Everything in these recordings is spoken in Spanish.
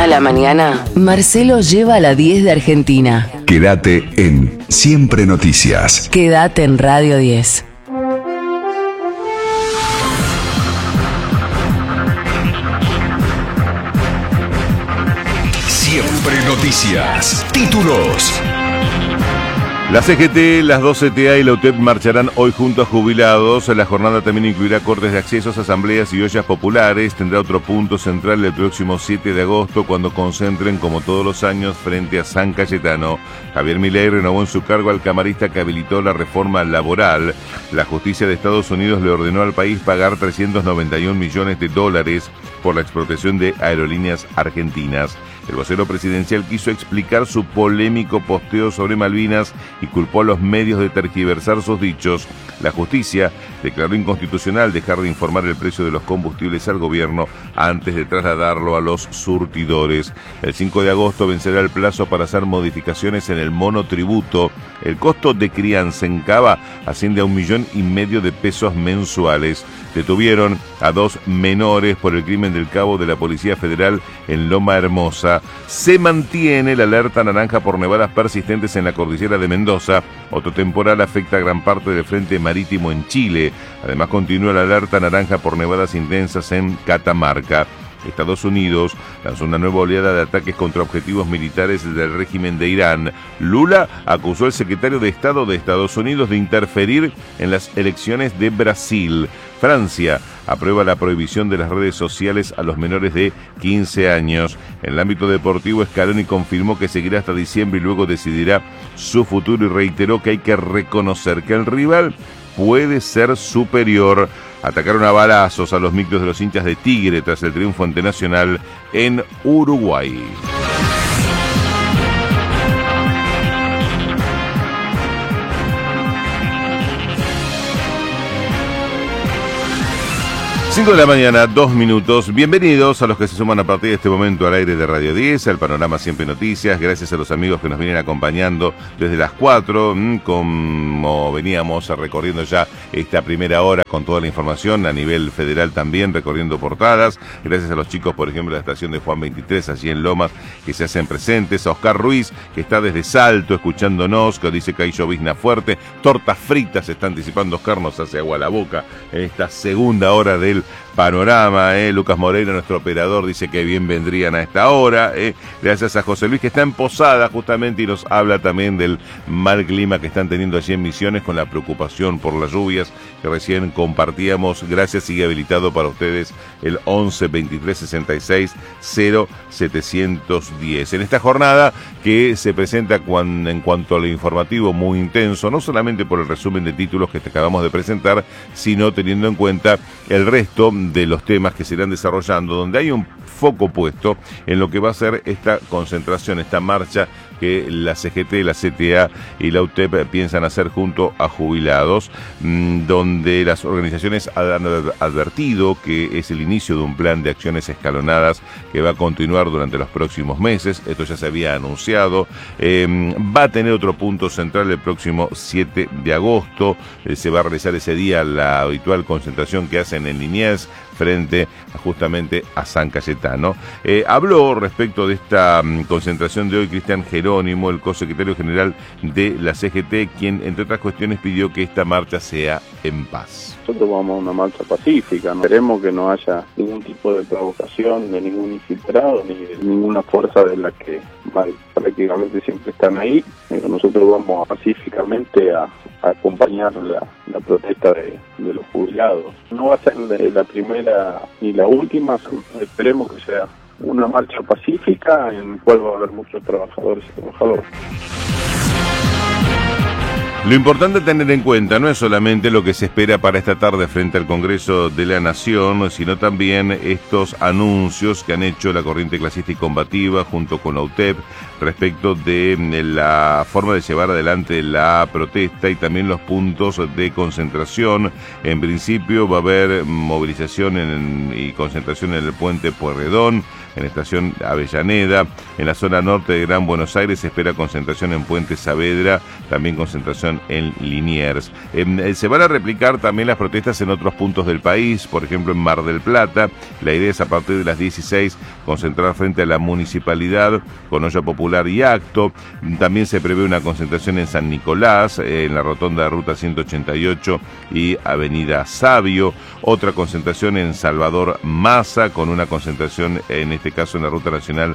la mañana, Marcelo lleva a la 10 de Argentina. Quédate en Siempre Noticias. Quédate en Radio 10. Siempre Noticias. Títulos. La CGT, las dos CTA y la UTEP marcharán hoy junto a jubilados. La jornada también incluirá cortes de accesos, asambleas y ollas populares. Tendrá otro punto central el próximo 7 de agosto, cuando concentren, como todos los años, frente a San Cayetano. Javier Milei renovó en su cargo al camarista que habilitó la reforma laboral. La justicia de Estados Unidos le ordenó al país pagar $391 millones por la expropiación de aerolíneas argentinas. El vocero presidencial quiso explicar su polémico posteo sobre Malvinas y culpó a los medios de tergiversar sus dichos. La justicia declaró inconstitucional dejar de informar el precio de los combustibles al gobierno antes de trasladarlo a los surtidores. El 5 de agosto vencerá el plazo para hacer modificaciones en el monotributo. El costo de crianza en Cava asciende a $1,5 millones de pesos mensuales. Detuvieron a 2 menores por el crimen del cabo de la Policía Federal en Loma Hermosa. Se mantiene la alerta naranja por nevadas persistentes en la cordillera de Mendoza. Otro temporal afecta a gran parte del frente marítimo en Chile. Además, continúa la alerta naranja por nevadas intensas en Catamarca. Estados Unidos lanzó una nueva oleada de ataques contra objetivos militares del régimen de Irán. Lula acusó al secretario de Estado de Estados Unidos de interferir en las elecciones de Brasil. Francia aprueba la prohibición de las redes sociales a los menores de 15 años. En el ámbito deportivo, Scaloni confirmó que seguirá hasta diciembre y luego decidirá su futuro, y reiteró que hay que reconocer que el rival puede ser superior. Atacaron a balazos a los micros de los hinchas de Tigre tras el triunfo ante Nacional en Uruguay. Cinco de la mañana, 2 minutos. Bienvenidos a los que se suman a partir de este momento al aire de Radio 10, al Panorama Siempre Noticias. Gracias a los amigos que nos vienen acompañando desde las 4, como veníamos recorriendo ya esta primera hora con toda la información a nivel federal también, recorriendo portadas. Gracias a los chicos, por ejemplo, de la estación de Juan 23, allí en Lomas, que se hacen presentes. A Oscar Ruiz, que está desde Salto escuchándonos, que dice que hay llovizna fuerte. Tortas fritas se está anticipando. Oscar, nos hace agua a la boca en esta segunda hora del Panorama. Lucas Moreira, nuestro operador, dice que bien vendrían a esta hora. Gracias a José Luis, que está en Posada justamente, y nos habla también del mal clima que están teniendo allí en Misiones, con la preocupación por las lluvias que recién compartíamos. Gracias, sigue habilitado para ustedes el 11 23 66 0710. En esta jornada que se presenta en cuanto a lo informativo muy intenso, no solamente por el resumen de títulos que te acabamos de presentar, sino teniendo en cuenta el resto de los temas que se irán desarrollando, donde hay un foco puesto en lo que va a ser esta concentración, esta marcha que la CGT, la CTA y la UTEP piensan hacer junto a jubilados, donde las organizaciones han advertido que es el inicio de un plan de acciones escalonadas que va a continuar durante los próximos meses. Esto ya se había anunciado. Va a tener otro punto central el próximo 7 de agosto. Se va a realizar ese día la habitual concentración que hacen en Liniers frente justamente a San Cayetano. Habló respecto de esta concentración de hoy Cristian Jerónimo, el co-secretario general de la CGT, quien, entre otras cuestiones, pidió que esta marcha sea en paz. Nosotros vamos a una marcha pacífica, no queremos que no haya ningún tipo de provocación, de ningún infiltrado, ni de ninguna fuerza de la que prácticamente siempre están ahí. Nosotros vamos pacíficamente a acompañar la protesta de los jubilados. No va a ser la primera ni la última, esperemos que sea una marcha pacífica en la cual va a haber muchos trabajadores y trabajadoras. Lo importante a tener en cuenta no es solamente lo que se espera para esta tarde frente al Congreso de la Nación, sino también estos anuncios que han hecho la corriente clasista y combativa junto con la UTEP respecto de la forma de llevar adelante la protesta y también los puntos de concentración. En principio va a haber movilización y concentración en el puente Pueyrredón, en la estación Avellaneda. En la zona norte de Gran Buenos Aires se espera concentración en Puente Saavedra, también concentración concentración en Liniers. Se van a replicar también las protestas en otros puntos del país, por ejemplo en Mar del Plata. La idea es a partir de las 16 concentrar frente a la municipalidad con olla popular y acto. También se prevé una concentración en San Nicolás, en la rotonda de Ruta 188 y Avenida Sabio. Otra concentración en Salvador Maza, con una concentración en este caso en la Ruta Nacional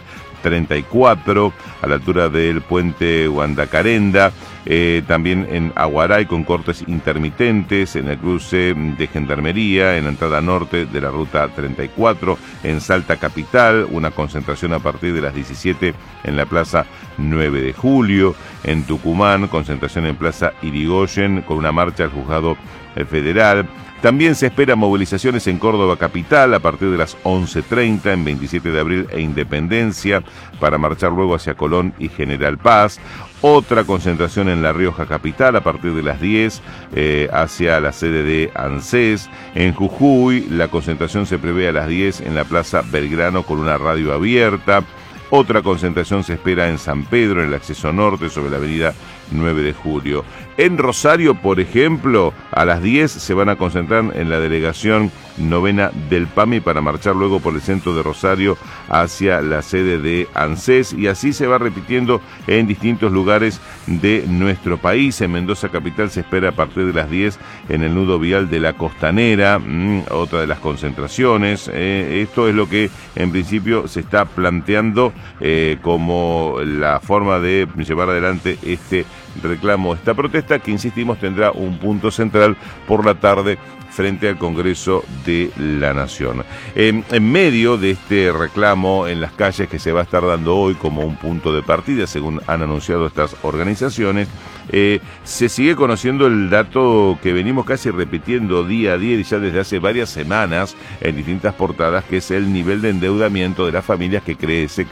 34, a la altura del puente Guandacarenda. También en Aguaray con cortes intermitentes, en el cruce de Gendarmería, en la entrada norte de la Ruta 34, en Salta Capital, una concentración a partir de las 17 en la Plaza 9 de Julio, en Tucumán, concentración en Plaza Irigoyen con una marcha al Juzgado Federal. También se esperan movilizaciones en Córdoba Capital a partir de las 11:30, en 27 de abril e Independencia, para marchar luego hacia Colón y General Paz. Otra concentración en La Rioja Capital a partir de las 10 hacia la sede de ANSES. En Jujuy la concentración se prevé a las 10 en la Plaza Belgrano con una radio abierta. Otra concentración se espera en San Pedro, en el acceso norte, sobre la avenida 9 de Julio. En Rosario, por ejemplo, a las 10 se van a concentrar en la delegación novena del PAMI para marchar luego por el centro de Rosario hacia la sede de ANSES, y así se va repitiendo en distintos lugares de nuestro país. En Mendoza Capital se espera a partir de las 10 en el nudo vial de la Costanera, otra de las concentraciones. Esto es lo que en principio se está planteando como la forma de llevar adelante este reclamo, esta protesta, que insistimos tendrá un punto central por la tarde frente al Congreso de la Nación. En medio de este reclamo en las calles, que se va a estar dando hoy como un punto de partida, según han anunciado estas organizaciones, se sigue conociendo el dato que venimos casi repitiendo día a día y ya desde hace varias semanas en distintas portadas, que es el nivel de endeudamiento de las familias, que crece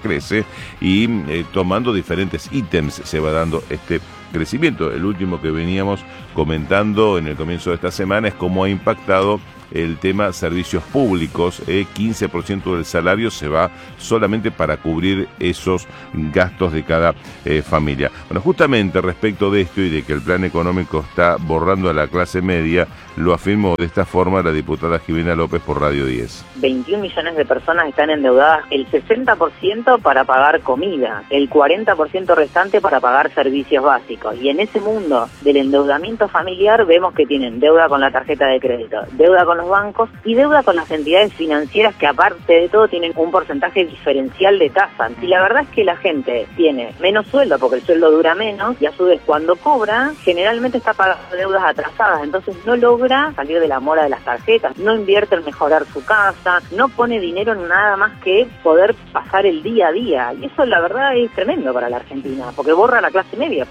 y tomando diferentes ítems se va dando este crecimiento. El último que veníamos comentando en el comienzo de esta semana es cómo ha impactado el tema servicios públicos. 15% del salario se va solamente para cubrir esos gastos de cada familia. Bueno, justamente respecto de esto y de que el plan económico está borrando a la clase media, lo afirmó de esta forma la diputada Jimena López por Radio 10. 21 millones de personas están endeudadas, el 60% para pagar comida, el 40% restante para pagar servicios básicos. Y en ese mundo del endeudamiento familiar vemos que tienen deuda con la tarjeta de crédito, deuda con los bancos y deuda con las entidades financieras, que aparte de todo tienen un porcentaje diferencial de tasa. Y la verdad es que la gente tiene menos sueldo porque el sueldo dura menos, y a su vez cuando cobra generalmente está pagando deudas atrasadas, entonces no logra salir de la mora de las tarjetas, no invierte en mejorar su casa, no pone dinero en nada más que poder pasar el día a día, y eso la verdad es tremendo para la Argentina, porque borra a la clase media.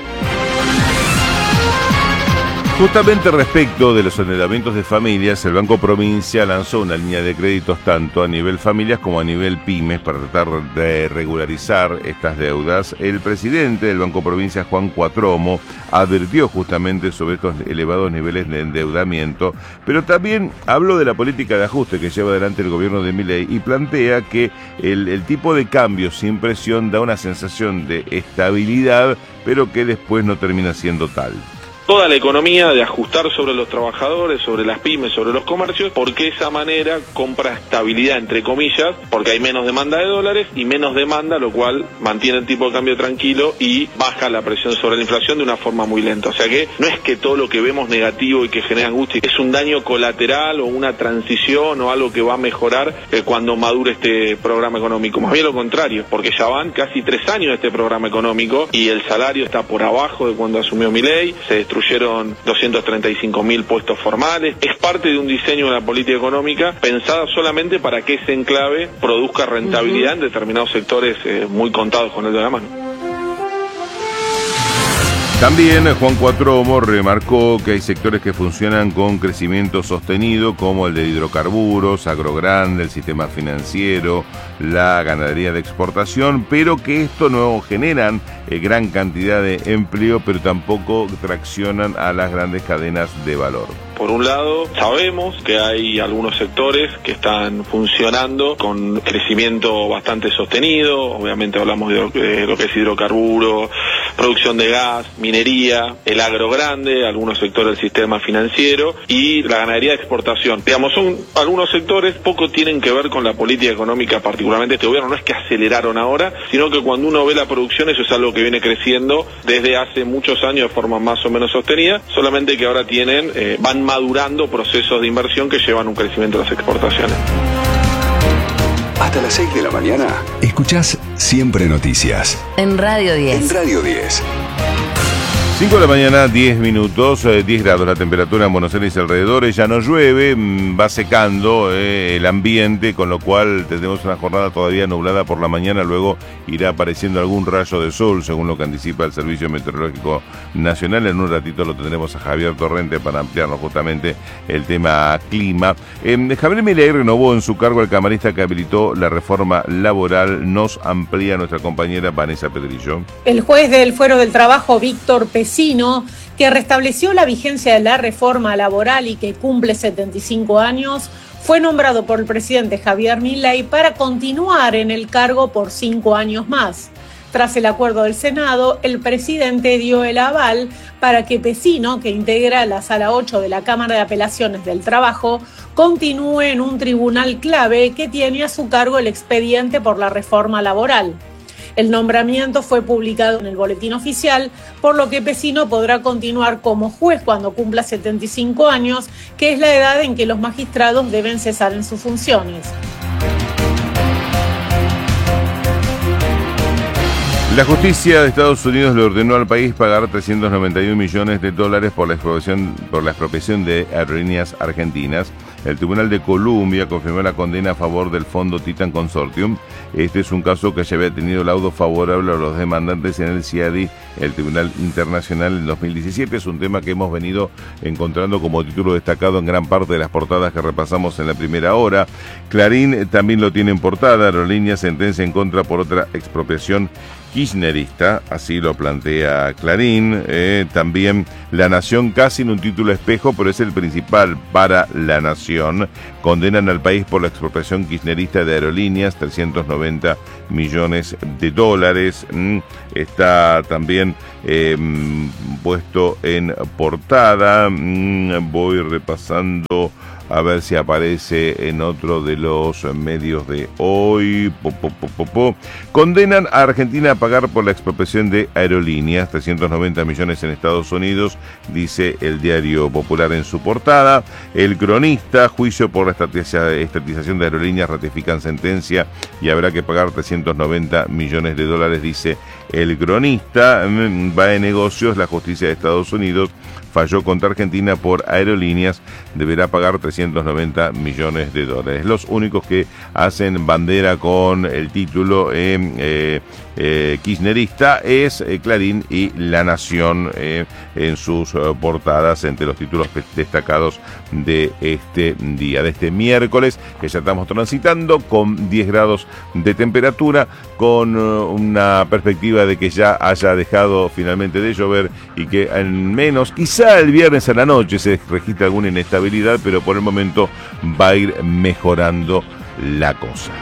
Justamente respecto de los endeudamientos de familias, el Banco Provincia lanzó una línea de créditos tanto a nivel familias como a nivel pymes para tratar de regularizar estas deudas. El presidente del Banco Provincia, Juan Cuatromo, advirtió justamente sobre estos elevados niveles de endeudamiento, pero también habló de la política de ajuste que lleva adelante el gobierno de Milei y plantea que el tipo de cambio sin presión da una sensación de estabilidad, pero que después no termina siendo tal. Toda la economía de ajustar sobre los trabajadores, sobre las pymes, sobre los comercios, porque esa manera compra estabilidad, entre comillas, porque hay menos demanda de dólares y menos demanda, lo cual mantiene el tipo de cambio tranquilo y baja la presión sobre la inflación de una forma muy lenta. O sea que no es que todo lo que vemos negativo y que genera angustia es un daño colateral o una transición o algo que va a mejorar cuando madure este programa económico. Más bien lo contrario, porque ya van casi 3 años de este programa económico y el salario está por abajo de cuando asumió Milei, se destruyó 235.000 puestos formales. Es parte de un diseño de la política económica pensada solamente para que ese enclave produzca rentabilidad en determinados sectores muy contados con el de la mano. También Juan Cuatromo remarcó que hay sectores que funcionan con crecimiento sostenido, como el de hidrocarburos, Agrogrande, el sistema financiero, la ganadería de exportación, pero que esto no generan gran cantidad de empleo, pero tampoco traccionan a las grandes cadenas de valor. Por un lado, sabemos que hay algunos sectores que están funcionando con crecimiento bastante sostenido. Obviamente hablamos de lo que es hidrocarburos, producción de gas, minería, el agro grande, algunos sectores del sistema financiero y la ganadería de exportación. Digamos, son algunos sectores, poco tienen que ver con la política económica, particularmente este gobierno. No es que aceleraron ahora, sino que cuando uno ve la producción, eso es algo que viene creciendo desde hace muchos años de forma más o menos sostenida, solamente que ahora van madurando procesos de inversión que llevan un crecimiento de las exportaciones. Hasta las 6 de la mañana, escuchás Siempre Noticias. En Radio 10. En Radio 10. 5 de la mañana, 10 minutos, 10 grados la temperatura en Buenos Aires y alrededores, ya no llueve, va secando el ambiente, con lo cual tendremos una jornada todavía nublada por la mañana, luego irá apareciendo algún rayo de sol, según lo que anticipa el Servicio Meteorológico Nacional. En un ratito lo tendremos a Javier Torrente para ampliarnos justamente el tema clima. Javier Milei renovó en su cargo al camarista que habilitó la reforma laboral. Nos amplía nuestra compañera Vanessa Pedrillo. El juez del Fuero del Trabajo, Víctor Pesino, que restableció la vigencia de la reforma laboral y que cumple 75 años, fue nombrado por el presidente Javier Milei para continuar en el cargo por 5 años más. Tras el acuerdo del Senado, el presidente dio el aval para que Pesino, que integra la Sala 8 de la Cámara de Apelaciones del Trabajo, continúe en un tribunal clave que tiene a su cargo el expediente por la reforma laboral. El nombramiento fue publicado en el Boletín Oficial, por lo que Pesino podrá continuar como juez cuando cumpla 75 años, que es la edad en que los magistrados deben cesar en sus funciones. La justicia de Estados Unidos le ordenó al país pagar $391 millones por la expropiación de aerolíneas argentinas. El Tribunal de Columbia confirmó la condena a favor del fondo Titan Consortium. Este es un caso que ya había tenido laudo favorable a los demandantes en el CIADI, el Tribunal Internacional, en 2017. Es un tema que hemos venido encontrando como título destacado en gran parte de las portadas que repasamos en la primera hora. Clarín también lo tiene en portada. Aerolíneas sentencia en contra por otra expropiación kirchnerista, así lo plantea Clarín. También La Nación, casi en un título espejo, pero es el principal para La Nación. Condenan al país por la expropiación kirchnerista de aerolíneas, $390 millones. Está también puesto en portada. Voy repasando a ver si aparece en otro de los medios de hoy. Condenan a Argentina a pagar por la expropiación de aerolíneas, 390 millones en Estados Unidos, dice el Diario Popular en su portada. El Cronista, juicio por la estatización de aerolíneas, ratifican sentencia y habrá que pagar $390 millones, dice el Cronista. Va de negocios, la justicia de Estados Unidos falló contra Argentina por aerolíneas, deberá pagar $390 millones. Los únicos que hacen bandera con el título kirchnerista es Clarín y La Nación en sus portadas, entre los títulos destacados de este día, de este miércoles, que ya estamos transitando con 10 grados de temperatura, con una perspectiva de que ya haya dejado finalmente de llover y que en menos, quizá el viernes a la noche se registra alguna inestabilidad, pero por el momento va a ir mejorando la cosa.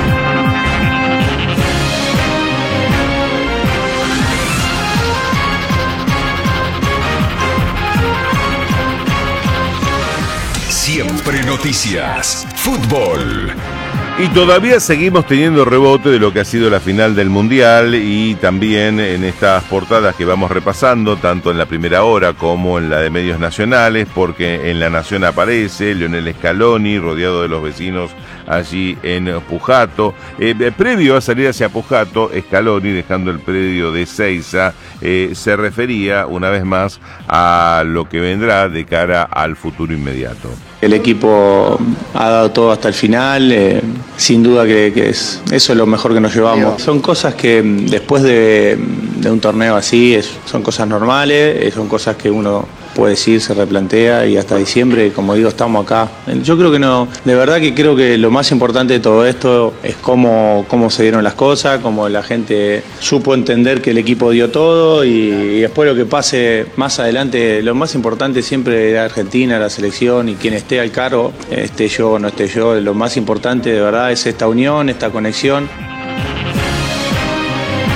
Siempre Noticias. Fútbol. Y todavía seguimos teniendo rebote de lo que ha sido la final del Mundial, y también en estas portadas que vamos repasando, tanto en la primera hora como en la de medios nacionales, porque en La Nación aparece Lionel Scaloni rodeado de los vecinos allí en Pujato. Previo a salir hacia Pujato, Scaloni, dejando el predio de Seiza, se refería una vez más a lo que vendrá de cara al futuro inmediato. El equipo ha dado todo hasta el final, sin duda que eso es lo mejor que nos llevamos. Son cosas que después de un torneo así son cosas normales, son cosas que uno puede decir, se replantea, y hasta diciembre, como digo, estamos acá. Yo creo que no, de verdad que creo que lo más importante de todo esto es cómo se dieron las cosas, cómo la gente supo entender que el equipo dio todo, y después lo que pase más adelante, lo más importante siempre es Argentina, la selección, y quien esté al cargo, esté yo o no esté yo, lo más importante de verdad es esta unión, esta conexión.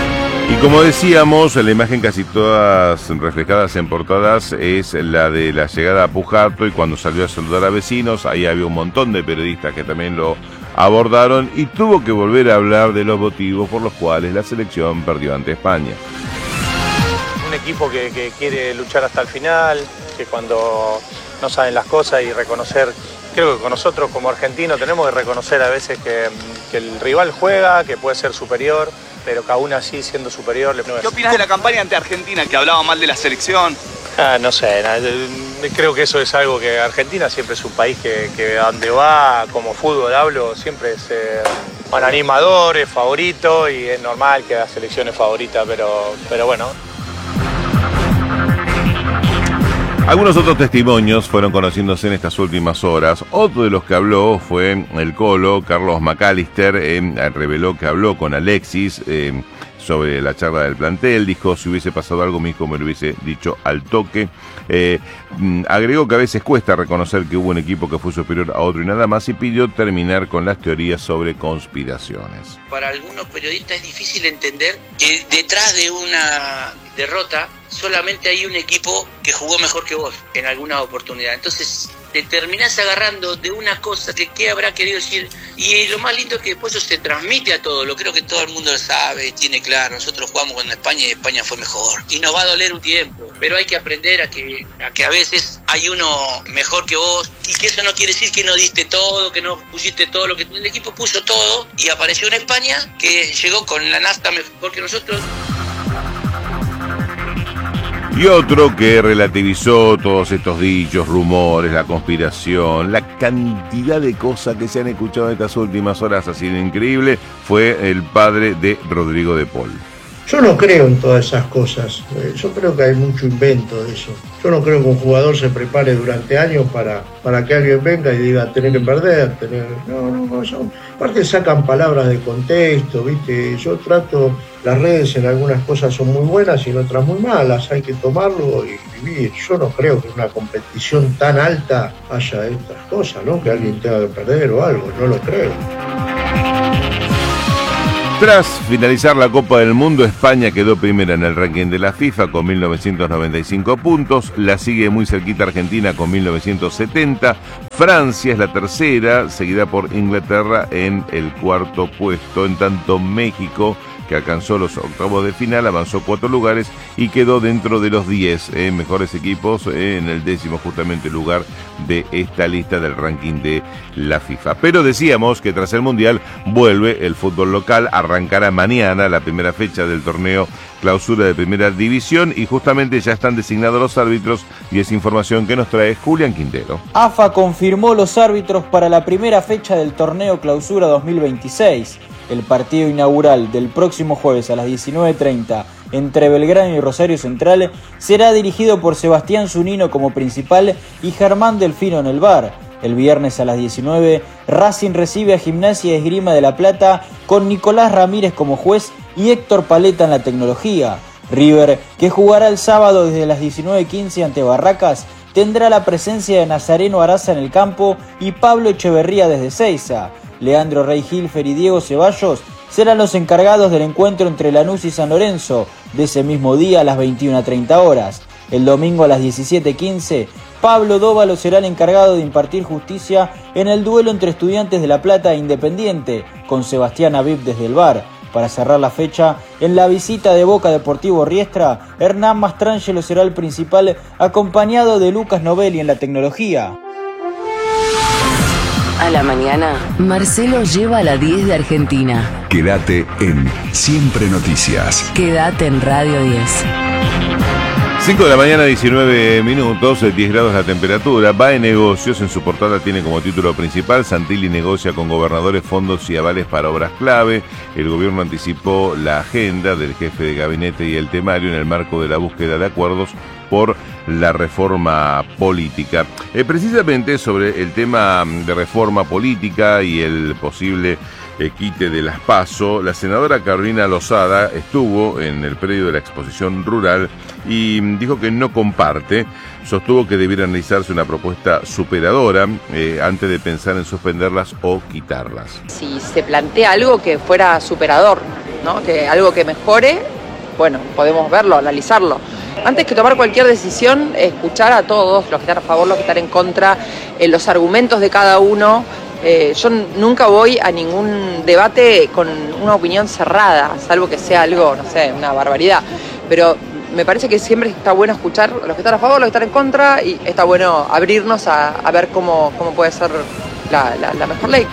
Y como decíamos, la imagen casi todas reflejadas en portadas es la de la llegada a Pujato y cuando salió a saludar a vecinos, ahí había un montón de periodistas que también lo abordaron y tuvo que volver a hablar de los motivos por los cuales la selección perdió ante España. Un equipo que quiere luchar hasta el final, que cuando no saben las cosas y reconocer, creo que con nosotros como argentinos tenemos que reconocer a veces que el rival juega, que puede ser superior, pero que aún así siendo superior... ¿Qué opinas de la campaña ante Argentina que hablaba mal de la selección? No sé, creo que eso es algo que Argentina siempre es un país que a donde va, como fútbol hablo, siempre es un animador, es favorito y es normal que la selección es favorita, pero bueno. Algunos otros testimonios fueron conociéndose en estas últimas horas. Otro de los que habló fue el Colo, Carlos McAllister, reveló que habló con Alexis sobre la charla del plantel, dijo si hubiese pasado algo mi hijo me lo hubiese dicho al toque. Agregó que a veces cuesta reconocer que hubo un equipo que fue superior a otro y nada más y pidió terminar con las teorías sobre conspiraciones. Para algunos periodistas es difícil entender que detrás de una derrota solamente hay un equipo que jugó mejor que vos en alguna oportunidad. Entonces te terminás agarrando de una cosa que qué habrá querido decir y lo más lindo es que después eso se transmite a todo. Lo creo que todo el mundo lo sabe, tiene claro. Nosotros jugamos con España y España fue mejor y nos va a doler un tiempo, pero hay que aprender a que a veces hay uno mejor que vos y que eso no quiere decir que no diste todo, que no pusiste todo lo que el equipo puso todo y apareció una España que llegó con la nafta mejor que nosotros. Y otro que relativizó todos estos dichos, rumores, la conspiración, la cantidad de cosas que se han escuchado en estas últimas horas, ha sido increíble, fue el padre de Rodrigo de Paul. Yo no creo en todas esas cosas, yo creo que hay mucho invento de eso. Yo no creo que un jugador se prepare durante años para que alguien venga y diga tener que perder, No, aparte sacan palabras de contexto, ¿viste? Yo trato, las redes en algunas cosas son muy buenas y en otras muy malas, hay que tomarlo y vivir. Yo no creo que en una competición tan alta haya estas cosas, ¿no? Que alguien tenga que perder o algo, no lo creo. Tras finalizar la Copa del Mundo, España quedó primera en el ranking de la FIFA con 1.995 puntos, la sigue muy cerquita Argentina con 1.970, Francia es la tercera, seguida por Inglaterra en el cuarto puesto, en tanto México, que alcanzó los octavos de final, avanzó 4 lugares y quedó dentro de los 10 mejores equipos en el 10º justamente lugar de esta lista del ranking de la FIFA. Pero decíamos que tras el Mundial vuelve el fútbol local, arrancará mañana la primera fecha del torneo Clausura de Primera División y justamente ya están designados los árbitros y es información que nos trae Julián Quintero. AFA confirmó los árbitros para la primera fecha del torneo Clausura 2026. El partido inaugural del próximo jueves a las 19:30 entre Belgrano y Rosario Central será dirigido por Sebastián Zunino como principal y Germán Delfino en el VAR. El viernes a las 19, Racing recibe a Gimnasia y Esgrima de La Plata con Nicolás Ramírez como juez y Héctor Paleta en la tecnología. River, que jugará el sábado desde las 19:15 ante Barracas, tendrá la presencia de Nazareno Araza en el campo y Pablo Echeverría desde Seiza. Leandro Rey Hilfer y Diego Ceballos serán los encargados del encuentro entre Lanús y San Lorenzo, de ese mismo día a las 21:30 horas. El domingo a las 17:15, Pablo Dóvalo será el encargado de impartir justicia en el duelo entre Estudiantes de La Plata e Independiente, con Sebastián Aviv desde el VAR. Para cerrar la fecha, en la visita de Boca Deportivo Riestra, Hernán Mastrangelo será el principal, acompañado de Lucas Novelli en la tecnología. A la mañana, Marcelo lleva a la 10 de Argentina. Quédate en Siempre Noticias. Quédate en Radio 10. 5 de la mañana, 19 minutos, 10 grados la temperatura. Va en negocios, en su portada tiene como título principal: Santilli negocia con gobernadores fondos y avales para obras clave. El gobierno anticipó la agenda del jefe de gabinete y el temario en el marco de la búsqueda de acuerdos por la reforma política. Precisamente sobre el tema de reforma política y el posible quite de las PASO, la senadora Carolina Lozada estuvo en el predio de la exposición rural y dijo que no comparte, sostuvo que debiera analizarse una propuesta superadora antes de pensar en suspenderlas o quitarlas. Si se plantea algo que fuera superador, ¿no? Que algo que mejore bueno, podemos verlo, analizarlo. Antes que tomar cualquier decisión, escuchar a todos, los que están a favor, los que están en contra, los argumentos de cada uno. Yo nunca voy a ningún debate con una opinión cerrada, salvo que sea algo, no sé, una barbaridad. Pero me parece que siempre está bueno escuchar a los que están a favor, los que están en contra, y está bueno abrirnos a ver cómo puede ser la mejor ley.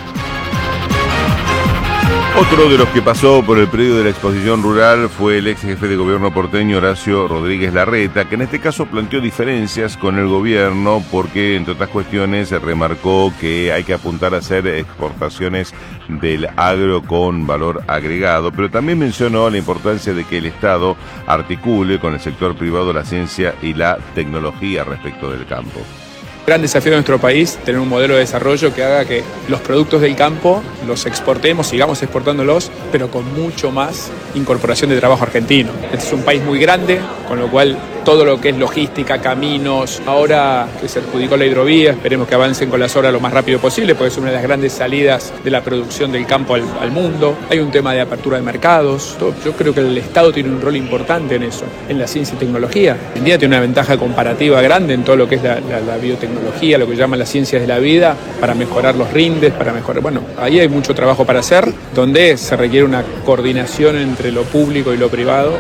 Otro de los que pasó por el predio de la exposición rural fue el ex jefe de gobierno porteño Horacio Rodríguez Larreta, que en este caso planteó diferencias con el gobierno porque, entre otras cuestiones, remarcó que hay que apuntar a hacer exportaciones del agro con valor agregado, pero también mencionó la importancia de que el Estado articule con el sector privado la ciencia y la tecnología respecto del campo. Gran desafío de nuestro país, tener un modelo de desarrollo que haga que los productos del campo los exportemos, sigamos exportándolos, pero con mucho más incorporación de trabajo argentino. Este es un país muy grande, con lo cual todo lo que es logística, caminos, ahora que se adjudicó la hidrovía, esperemos que avancen con las obras lo más rápido posible, porque es una de las grandes salidas de la producción del campo al mundo. Hay un tema de apertura de mercados. Yo creo que el Estado tiene un rol importante en eso, en la ciencia y tecnología. Hoy en día tiene una ventaja comparativa grande en todo lo que es la biotecnología, lo que llaman las ciencias de la vida, para mejorar los rindes, para mejorar... Bueno, ahí hay mucho trabajo para hacer, donde se requiere una coordinación entre lo público y lo privado.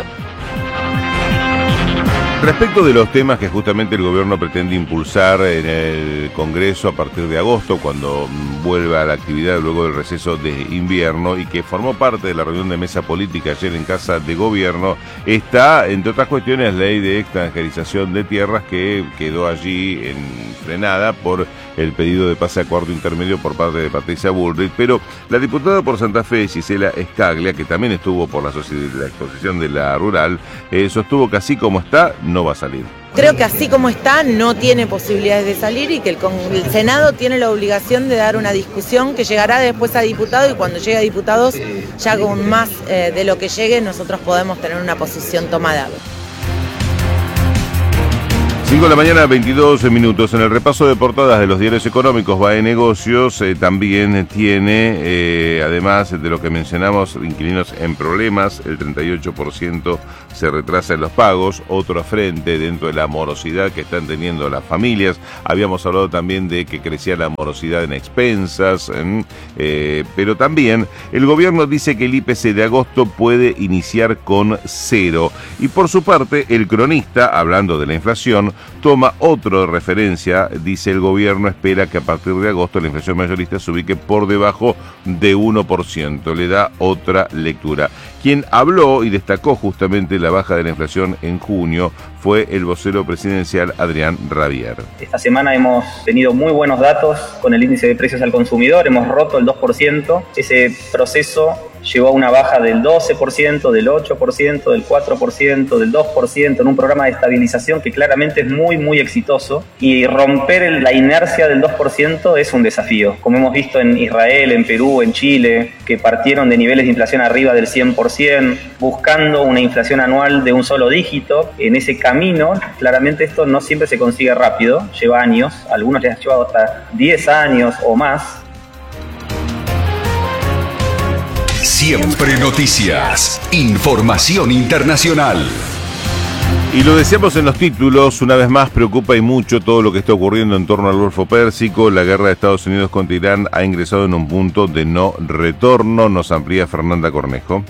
Respecto de los temas que justamente el gobierno pretende impulsar en el Congreso a partir de agosto, cuando vuelva a la actividad luego del receso de invierno, y que formó parte de la reunión de mesa política ayer en Casa de Gobierno, está, entre otras cuestiones, la ley de extranjerización de tierras, que quedó allí frenada por el pedido de pase a acuerdo intermedio por parte de Patricia Bullrich, pero la diputada por Santa Fe, Gisela Escaglia, que también estuvo por la exposición de la rural, sostuvo que así como está, no va a salir. Creo que así como está no tiene posibilidades de salir y que el Senado tiene la obligación de dar una discusión que llegará después a diputados, y cuando llegue a diputados ya con más de lo que llegue nosotros podemos tener una posición tomada. 5 de la mañana, 22 minutos. En el repaso de portadas de los diarios económicos, va de negocios, también tiene, además de lo que mencionamos, inquilinos en problemas, el 38% se retrasa en los pagos, otro frente dentro de la morosidad que están teniendo las familias. Habíamos hablado también de que crecía la morosidad en expensas, pero también el gobierno dice que el IPC de agosto puede iniciar con 0. Y por su parte, el cronista, hablando de la inflación, toma otro de referencia. Dice: el gobierno espera que a partir de agosto la inflación mayorista se ubique por debajo de 1%. Le da otra lectura. Quien habló y destacó justamente la baja de la inflación en junio fue el vocero presidencial Adrián Rabier. Esta semana hemos tenido muy buenos datos con el índice de precios al consumidor, hemos roto el 2%, ese proceso llevó a una baja del 12%, del 8%, del 4%, del 2%, en un programa de estabilización que claramente es muy, muy exitoso, y romper la inercia del 2% es un desafío, como hemos visto en Israel, en Perú, en Chile, que partieron de niveles de inflación arriba del 100%, buscando una inflación anual de un solo dígito. En ese camino, claramente esto no siempre se consigue rápido, lleva años, a algunos les ha llevado hasta 10 años o más. Siempre noticias, información internacional. Y lo decíamos en los títulos, una vez más preocupa y mucho todo lo que está ocurriendo en torno al Golfo Pérsico. La guerra de Estados Unidos contra Irán ha ingresado en un punto de no retorno. Nos amplía Fernanda Cornejo.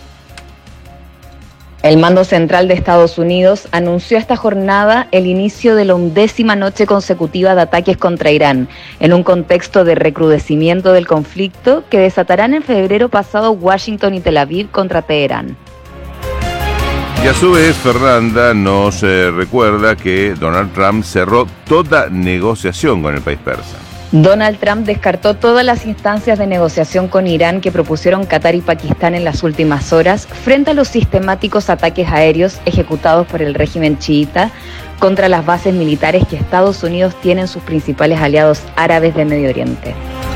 El Mando Central de Estados Unidos anunció esta jornada el inicio de la 11ª noche consecutiva de ataques contra Irán, en un contexto de recrudecimiento del conflicto que desatarán en febrero pasado Washington y Tel Aviv contra Teherán. Y a su vez, Fernanda nos recuerda que Donald Trump cerró toda negociación con el país persa. Donald Trump descartó todas las instancias de negociación con Irán que propusieron Qatar y Pakistán en las últimas horas frente a los sistemáticos ataques aéreos ejecutados por el régimen chiita contra las bases militares que Estados Unidos tiene en sus principales aliados árabes de Medio Oriente.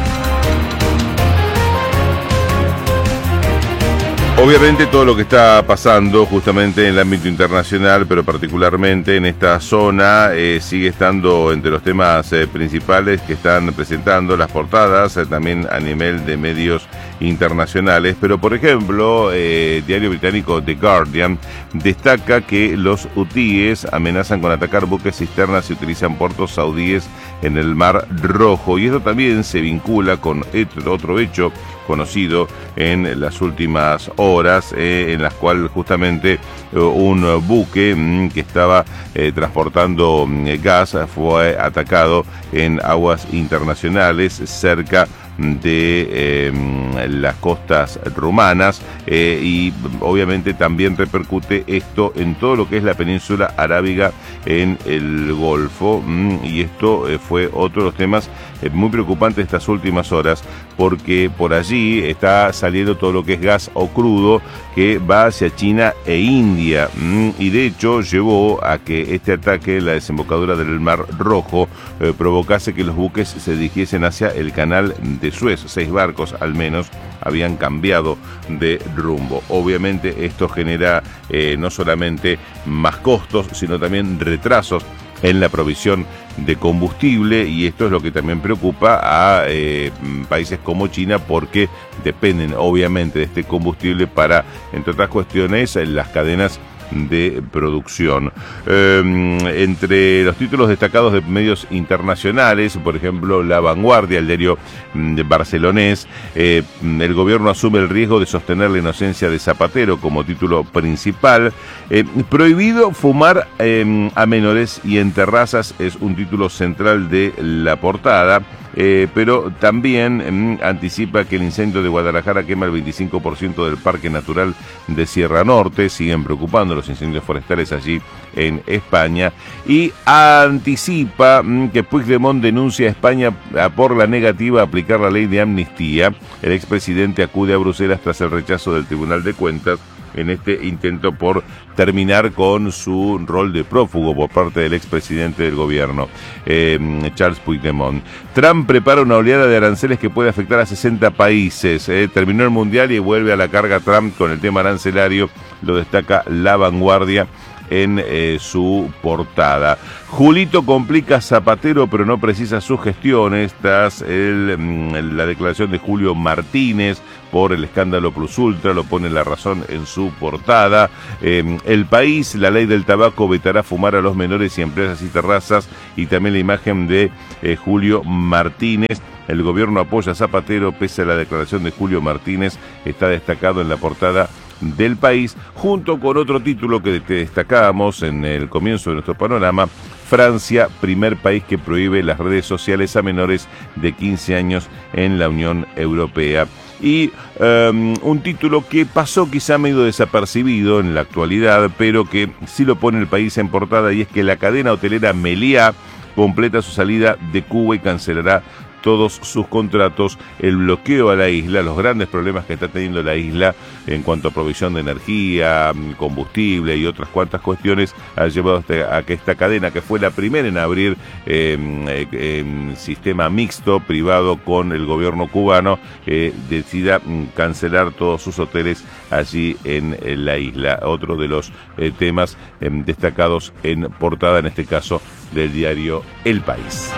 Obviamente todo lo que está pasando justamente en el ámbito internacional, pero particularmente en esta zona, sigue estando entre los temas principales que están presentando las portadas, también a nivel de medios internacionales, pero por ejemplo, diario británico The Guardian destaca que los hutíes amenazan con atacar buques cisternas y utilizan puertos saudíes en el Mar Rojo, y esto también se vincula con otro hecho conocido en las últimas horas, en las cuales justamente un buque que estaba transportando gas fue atacado en aguas internacionales cerca de las costas rumanas, y obviamente también repercute esto en todo lo que es la península arábiga en el Golfo, y esto fue otro de los temas muy preocupantes estas últimas horas, porque por allí está saliendo todo lo que es gas o crudo que va hacia China e India, y de hecho llevó a que este ataque en la desembocadura del Mar Rojo provocase que los buques se dirigiesen hacia el canal de Suez. 6 barcos al menos habían cambiado de rumbo. Obviamente esto genera no solamente más costos, sino también retrasos en la provisión de combustible, y esto es lo que también preocupa a países como China, porque dependen obviamente de este combustible para, entre otras cuestiones, las cadenas de producción. Entre los títulos destacados de medios internacionales, por ejemplo, La Vanguardia, el diario barcelonés, el gobierno asume el riesgo de sostener la inocencia de Zapatero como título principal. Prohibido fumar a menores y en terrazas es un título central de la portada. Pero también anticipa que el incendio de Guadalajara quema el 25% del Parque Natural de Sierra Norte. Siguen preocupando los incendios forestales allí en España, y anticipa que Puigdemont denuncia a España por la negativa a aplicar la ley de amnistía. El expresidente acude a Bruselas tras el rechazo del Tribunal de Cuentas en este intento por terminar con su rol de prófugo por parte del expresidente del gobierno, Charles Puigdemont. Trump prepara una oleada de aranceles que puede afectar a 60 países. Terminó el Mundial y vuelve a la carga Trump con el tema arancelario, lo destaca La Vanguardia en su portada. Julito complica a Zapatero pero no precisa sus gestiones tras la declaración de Julio Martínez por el escándalo Plus Ultra, lo pone La Razón en su portada. El País, la ley del tabaco vetará fumar a los menores y empresas y terrazas, y también la imagen de Julio Martínez. El gobierno apoya a Zapatero pese a la declaración de Julio Martínez, está destacado en la portada del País, junto con otro título que destacábamos en el comienzo de nuestro panorama: Francia, primer país que prohíbe las redes sociales a menores de 15 años en la Unión Europea. Y un título que pasó quizá medio desapercibido en la actualidad, pero que sí lo pone El País en portada, y es que la cadena hotelera Meliá completa su salida de Cuba y cancelará todos sus contratos. El bloqueo a la isla, los grandes problemas que está teniendo la isla en cuanto a provisión de energía, combustible y otras cuantas cuestiones, ha llevado a que esta cadena, que fue la primera en abrir sistema mixto privado con el gobierno cubano, decida cancelar todos sus hoteles allí en la isla. Otro de los temas destacados en portada, en este caso del diario El País.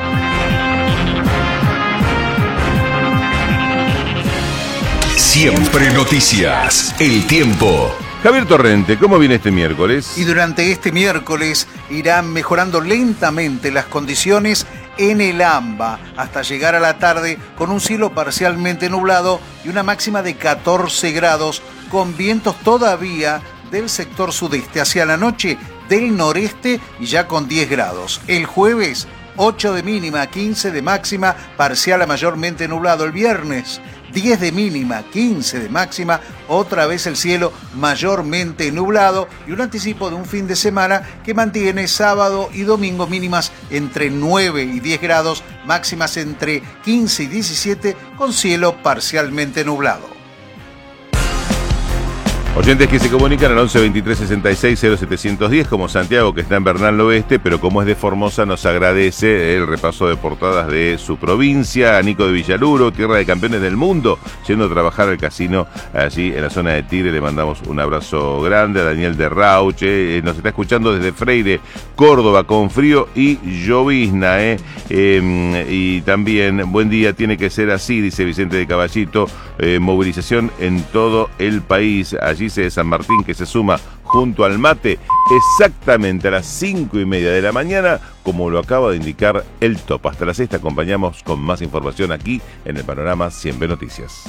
Siempre Noticias, el tiempo. Javier Torrente, ¿cómo viene este miércoles? Y durante este miércoles irán mejorando lentamente las condiciones en el AMBA, hasta llegar a la tarde con un cielo parcialmente nublado y una máxima de 14 grados, con vientos todavía del sector sudeste, hacia la noche del noreste y ya con 10 grados. El jueves, 8 de mínima, 15 de máxima, parcial a mayormente nublado. El viernes, 10 de mínima, 15 de máxima, otra vez el cielo mayormente nublado, y un anticipo de un fin de semana que mantiene sábado y domingo mínimas entre 9 y 10 grados, máximas entre 15 y 17, con cielo parcialmente nublado. Oyentes que se comunican al 11 23 66 0710, como Santiago, que está en Bernal Oeste, pero como es de Formosa, nos agradece el repaso de portadas de su provincia. A Nico de Villaluro, tierra de campeones del mundo, yendo a trabajar al casino allí en la zona de Tigre. Le mandamos un abrazo grande. A Daniel de Rauche, nos está escuchando desde Freire, Córdoba, con frío y llovizna. Y también, buen día, tiene que ser así, dice Vicente de Caballito. Movilización en todo el país. Allí de San Martín, que se suma junto al mate exactamente a las 5:30 de la mañana, como lo acaba de indicar el top. Hasta las 6 te acompañamos con más información aquí en el Panorama Siempre Noticias.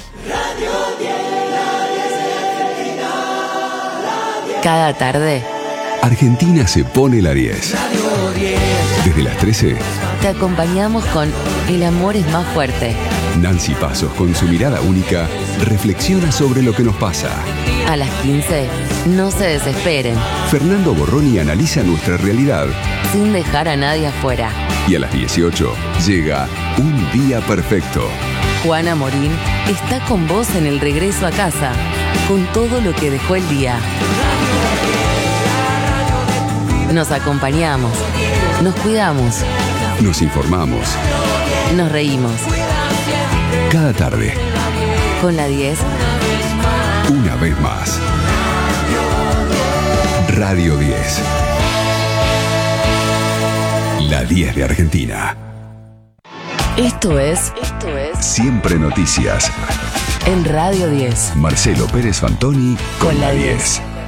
Cada tarde, Argentina se pone la 10. Desde las 13, te acompañamos con El amor es más fuerte. Nancy Pasos, con su mirada única, reflexiona sobre lo que nos pasa. A las 15, no se desesperen, Fernando Borroni analiza nuestra realidad. sin dejar a nadie afuera. Y a las 18 llega Un Día Perfecto. Juana Morín está con vos en el regreso a casa, con todo lo que dejó el día. Nos acompañamos, nos cuidamos, Nos informamos. nos reímos. Cada tarde, Con la 10, una vez más. Radio 10. La 10 de Argentina. esto es Siempre Noticias. en Radio 10. Marcelo Pérez Fantoni con la 10.